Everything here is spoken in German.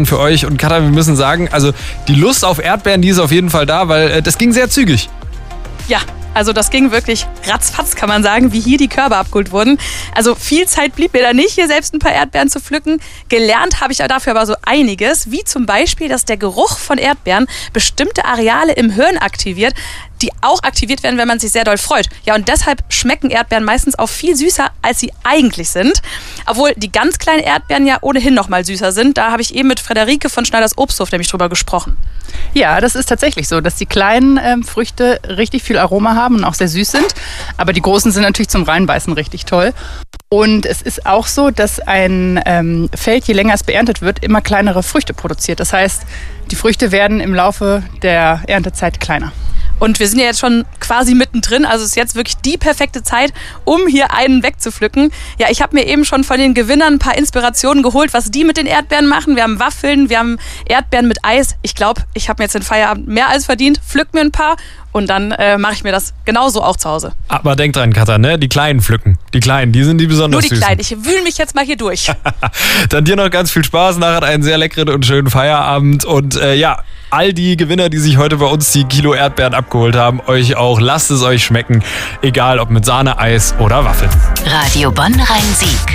für euch. Und Katha, wir müssen sagen, also die Lust auf Erdbeeren, die ist auf jeden Fall da, weil das ging sehr zügig. Ja, also das ging wirklich ratzfatz, kann man sagen, wie hier die Körbe abgeholt wurden. Also viel Zeit blieb mir da nicht, hier selbst ein paar Erdbeeren zu pflücken. Gelernt habe ich dafür aber so einiges, wie zum Beispiel, dass der Geruch von Erdbeeren bestimmte Areale im Hirn aktiviert, die auch aktiviert werden, wenn man sich sehr doll freut. Ja, und deshalb schmecken Erdbeeren meistens auch viel süßer, als sie eigentlich sind. Obwohl die ganz kleinen Erdbeeren ja ohnehin noch mal süßer sind. Da habe ich eben mit Frederike von Schneiders Obsthof nämlich drüber gesprochen. Ja, das ist tatsächlich so, dass die kleinen Früchte richtig viel Aroma haben und auch sehr süß sind. Aber die großen sind natürlich zum Reinbeißen richtig toll. Und es ist auch so, dass ein Feld, je länger es beerntet wird, immer kleinere Früchte produziert. Das heißt, die Früchte werden im Laufe der Erntezeit kleiner. Und wir sind ja jetzt schon quasi mittendrin, also es ist jetzt wirklich die perfekte Zeit, um hier einen wegzupflücken. Ja, ich habe mir eben schon von den Gewinnern ein paar Inspirationen geholt, was die mit den Erdbeeren machen. Wir haben Waffeln, wir haben Erdbeeren mit Eis. Ich glaube, ich habe mir jetzt den Feierabend mehr als verdient. Pflück mir ein paar und dann mache ich mir das genauso auch zu Hause. Aber denk dran, Katha, ne? Die Kleinen pflücken. Die Kleinen, die sind die besonders süßen. Nur die Kleinen, ich wühle mich jetzt mal hier durch. Dann dir noch ganz viel Spaß, nachher einen sehr leckeren und schönen Feierabend und ja, all die Gewinner, die sich heute bei uns die Kilo Erdbeeren abgeholt haben, euch auch, lasst es euch schmecken, egal ob mit Sahne, Eis oder Waffeln. Radio Bonn Rhein-Sieg.